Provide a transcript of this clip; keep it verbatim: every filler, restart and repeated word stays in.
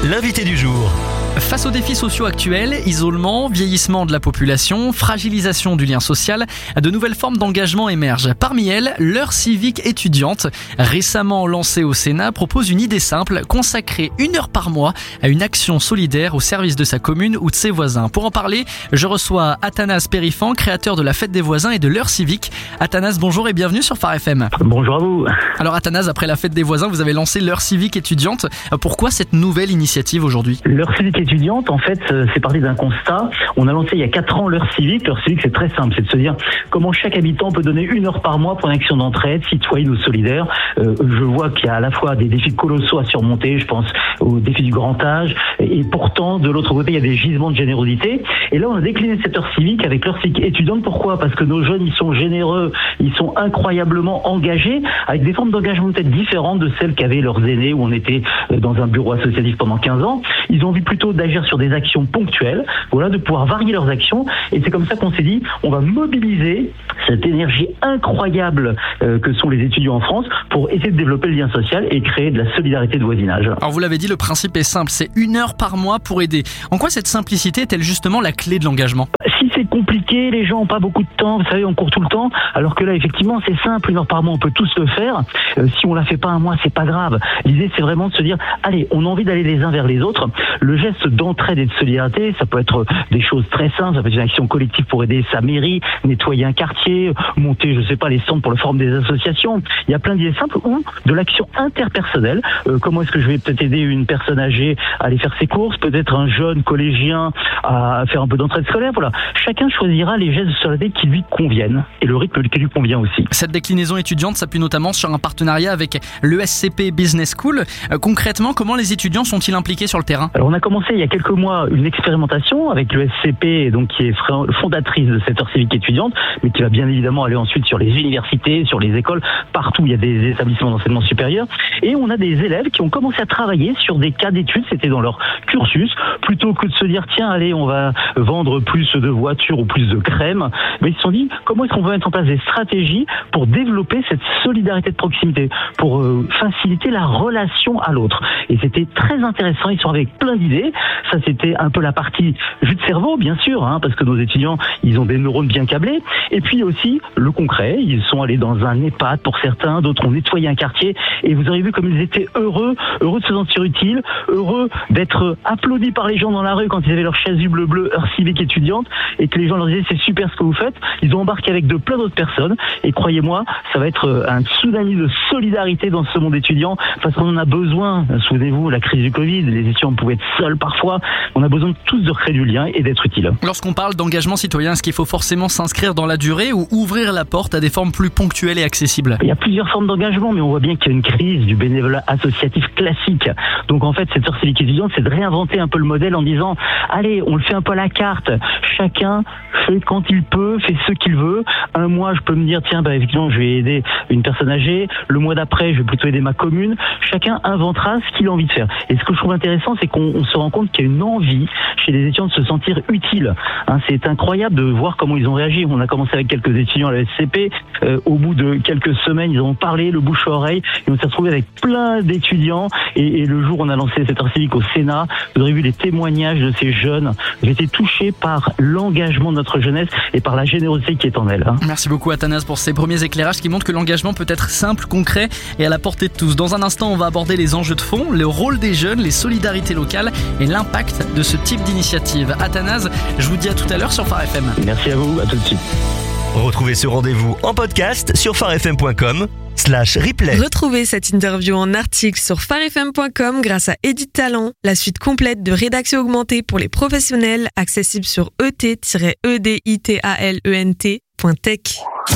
l'invité du jour. Face aux défis sociaux actuels, isolement, vieillissement de la population, fragilisation du lien social, de nouvelles formes d'engagement émergent. Parmi elles, l'heure civique étudiante, récemment lancée au Sénat, propose une idée simple, consacrer une heure par mois à une action solidaire au service de sa commune ou de ses voisins. Pour en parler, je reçois Athanas Périfan, créateur de la Fête des voisins et de l'heure civique. Athanas, bonjour et bienvenue sur Phare F M. Bonjour à vous. Alors Athanas, après la Fête des voisins, vous avez lancé l'heure civique étudiante. Pourquoi cette nouvelle initiative aujourd'hui ? L'heure civique étudiante, en fait, c'est parti d'un constat. On a lancé il y a quatre ans l'heure civique. L'heure civique, c'est très simple, c'est de se dire comment chaque habitant peut donner une heure par mois pour une action d'entraide, citoyenne ou solidaire. Euh, je vois qu'il y a à la fois des défis colossaux à surmonter, je pense au défi du grand âge, et pourtant, de l'autre côté, il y a des gisements de générosité. Et là, on a décliné cette heure civique avec l'heure civique étudiante. Pourquoi ? Parce que nos jeunes, ils sont généreux, ils sont incroyablement engagés, avec des formes d'engagement peut-être différentes de celles qu'avaient leurs aînés, où on était dans un bureau associatif pendant quinze ans. Ils ont envie plutôt d'agir sur des actions ponctuelles, voilà, de pouvoir varier leurs actions. Et c'est comme ça qu'on s'est dit, on va mobiliser cette énergie incroyable euh, que sont les étudiants en France pour essayer de développer le lien social et créer de la solidarité de voisinage. Alors vous l'avez dit, le principe est simple, c'est une heure par mois pour aider. En quoi cette simplicité est-elle justement la clé de l'engagement ? Si c'est compliqué, les gens n'ont pas beaucoup de temps, vous savez, on court tout le temps, alors que là, effectivement, c'est simple, une heure par mois, on peut tous le faire. Euh, si on la fait pas un mois, c'est pas grave. L'idée, c'est vraiment de se dire, allez, on a envie d'aller les uns vers les autres. Le geste d'entraide et de solidarité, ça peut être des choses très simples, ça peut être une action collective pour aider sa mairie, nettoyer un quartier, monter, je sais pas, les centres pour le forum des associations. Il y a plein d'idées simples, ou de l'action interpersonnelle. Euh, comment est-ce que je vais peut-être aider une personne âgée à aller faire ses courses, peut-être un jeune collégien à faire un peu d'entraide scolaire, voilà. Chacun choisira les gestes de solidarité qui lui conviennent et le rythme qui lui convient aussi. Cette déclinaison étudiante s'appuie notamment sur un partenariat avec l'E S C P Business School. Euh, concrètement, comment les étudiants sont-ils impliqués sur le terrain ? Alors on a commencé il y a quelques mois une expérimentation avec l'E S C P, donc qui est fondatrice de cette heure civique étudiante, mais qui va bien évidemment aller ensuite sur les universités, sur les écoles, partout où il y a des établissements d'enseignement supérieur. Et on a des élèves qui ont commencé à travailler sur des cas d'études, c'était dans leur cursus, plutôt que de se dire tiens allez on va vendre plus de voitures ou plus de crème, mais ils se sont dit comment est-ce qu'on peut mettre en place des stratégies pour développer cette solidarité de proximité, pour euh, faciliter la relation à l'autre. Et c'était très intéressant, ils sont avec plein d'idées. Ça c'était un peu la partie jus de cerveau bien sûr, hein, parce que nos étudiants ils ont des neurones bien câblés. Et puis aussi le concret, ils sont allés dans un EHPAD pour certains, d'autres ont nettoyé un quartier, et vous avez vu comme ils étaient heureux, heureux de se sentir utiles, heureux d'être applaudis par les gens dans la rue quand ils avaient leur chasuble bleue heure civique étudiante, et que les gens leur disaient c'est super ce que vous faites. Ils ont embarqué avec de plein d'autres personnes, et croyez-moi, ça va être un tsunami de solidarité dans ce monde étudiant, parce qu'on en a besoin. Souvenez-vous, la crise du Covid, les étudiants pouvaient être seuls parfois, on a besoin de tous de recréer du lien et d'être utiles. Lorsqu'on parle d'engagement citoyen, est-ce qu'il faut forcément s'inscrire dans la durée ou ouvrir la porte à des formes plus ponctuelles et accessibles ? Il y a plusieurs formes d'engagement, mais on voit bien qu'il y a une crise du bénévolat associatif classique. Donc en fait, cette heure civique étudiante, c'est de réinventer un peu le modèle en disant allez, on le fait un peu à la carte. Chacun fait quand il peut, fait ce qu'il veut. Un mois, je peux me dire tiens, bah effectivement, je vais aider une personne âgée. Le mois d'après, je vais plutôt aider ma commune. Chacun inventera ce qu'il a envie de faire. Et ce que je trouve intéressant, c'est qu'on on se rend compte qu'il y a une envie chez les étudiants de se sentir utile. Hein, c'est incroyable de voir comment ils ont réagi. On a commencé avec quelques étudiants à la S C P. Euh, au bout de quelques semaines, ils ont parlé le bouche à oreille. Et on s'est retrouvé avec plein d'étudiants. Et, et le jour où on a lancé cette heure civique au Sénat, vous aurez vu les témoignages de ces jeunes. J'ai été touché par l'engagement de notre jeunesse et par la générosité qui est en elle. Hein. Merci beaucoup Athanas pour ces premiers éclairages qui montrent que l'engagement peut être simple, concret et à la portée de tous. Dans un instant, on va aborder les enjeux de fond, le rôle des jeunes, les solidarités locales et l'impact de ce type d'initiative. Athanas, je vous dis à tout à l'heure sur Phare F M. Merci à vous, à tout de suite. Retrouvez ce rendez-vous en podcast sur pharefm point com slash replay. Retrouvez cette interview en article sur pharefm point com grâce à Edit Talent, la suite complète de rédaction augmentée pour les professionnels, accessible sur e t tiret e d i t a l e n t point tech.